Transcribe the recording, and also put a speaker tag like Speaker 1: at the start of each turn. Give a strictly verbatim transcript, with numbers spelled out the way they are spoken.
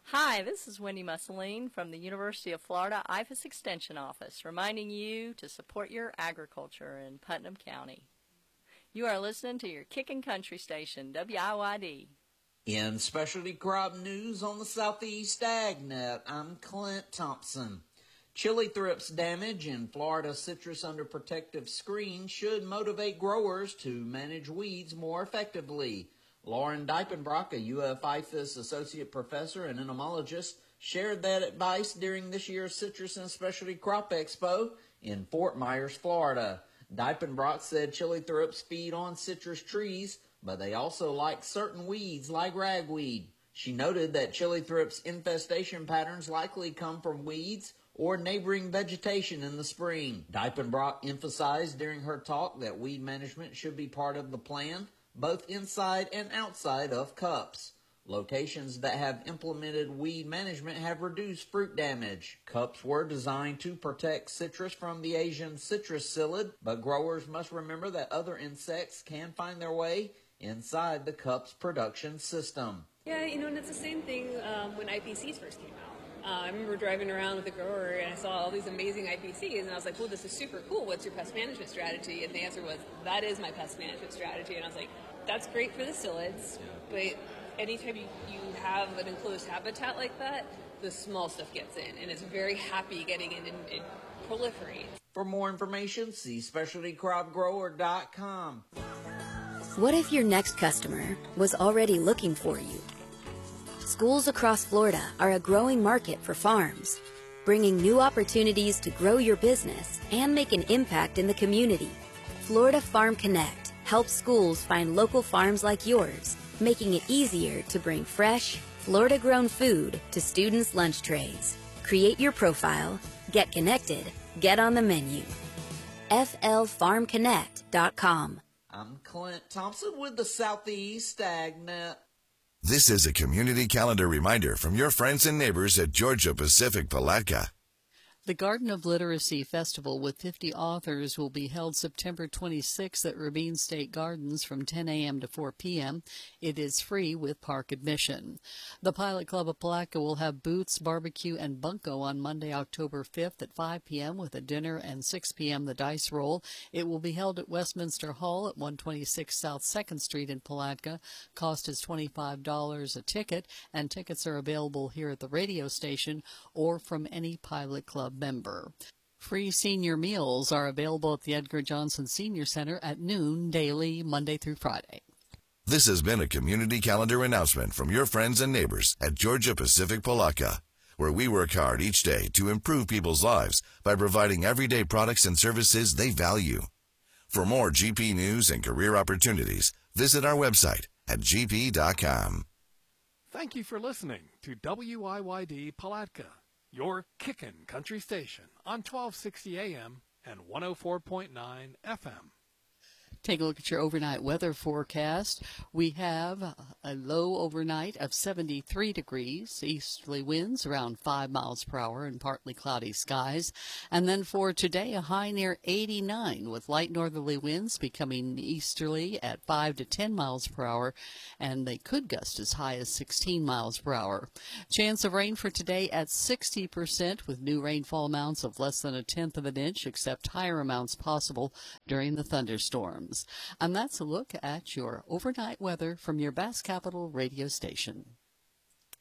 Speaker 1: Hi, this is Wendy Mussolini from the University of Florida I F A S Extension Office, reminding you to support your agriculture in Putnam County. You are listening to your Kickin' Country station, W I Y D.
Speaker 2: In specialty crop news on the Southeast AgNet, I'm Clint Thompson. Chili thrips damage in Florida citrus under protective screen should motivate growers to manage weeds more effectively. Lauren Diepenbrock, a U F I F A S associate professor and entomologist, shared that advice during this year's Citrus and Specialty Crop Expo in Fort Myers, Florida. Diepenbrock said chili thrips feed on citrus trees, but they also like certain weeds like ragweed. She noted that chili thrips infestation patterns likely come from weeds or neighboring vegetation in the spring. Diepenbrock emphasized during her talk that weed management should be part of the plan, both inside and outside of cups. Locations that have implemented weed management have reduced fruit damage. Cups were designed to protect citrus from the Asian citrus psyllid, but growers must remember that other insects can find their way inside the cup's production system.
Speaker 3: Yeah, you know, and it's the same thing um, when I P Cs first came out. Uh, I remember driving around with a grower and I saw all these amazing I P Cs and I was like, well, this is super cool. What's your pest management strategy? And the answer was, that is my pest management strategy. And I was like, that's great for the psyllids, but anytime you, you have an enclosed habitat like that, the small stuff gets in and it's very happy getting in and it proliferates.
Speaker 2: For more information, see specialty crop grower dot com.
Speaker 4: What if your next customer was already looking for you? Schools across Florida are a growing market for farms, bringing new opportunities to grow your business and make an impact in the community. Florida Farm Connect helps schools find local farms like yours, making it easier to bring fresh, Florida-grown food to students' lunch trays. Create your profile, get connected, get on the menu. F L farm connect dot com.
Speaker 2: I'm Clint Thompson with the Southeast AgNet.
Speaker 5: This is a community calendar reminder from your friends and neighbors at Georgia Pacific Palatka.
Speaker 6: The Garden of Literacy Festival with fifty authors will be held September twenty-sixth at Rabin State Gardens from ten a.m. to four p.m. It is free with park admission. The Pilot Club of Palatka will have booths, barbecue, and bunco on Monday, October fifth at five p.m. with a dinner and six p.m. the dice roll. It will be held at Westminster Hall at one twenty-six South second Street in Palatka. Cost is twenty-five dollars a ticket, and tickets are available here at the radio station or from any Pilot Club member. Free senior meals are available at the Edgar Johnson Senior Center at noon daily, Monday through Friday.
Speaker 5: This has been a community calendar announcement from your friends and neighbors at Georgia Pacific Palatka, where we work hard each day to improve people's lives by providing everyday products and services they value. For more G P news and career opportunities, visit our website at g p dot com.
Speaker 7: Thank you for listening to W I Y D Palatka, your Kickin' Country station on twelve sixty A M and one oh four point nine F M.
Speaker 6: Take a look at your overnight weather forecast. We have a low overnight of seventy-three degrees, easterly winds around five miles per hour and partly cloudy skies. And then for today, a high near eighty-nine with light northerly winds becoming easterly at five to ten miles per hour, and they could gust as high as sixteen miles per hour. Chance of rain for today at sixty percent with new rainfall amounts of less than a tenth of an inch, except higher amounts possible during the thunderstorms. And that's a look at your overnight weather from your Bass Capital radio station.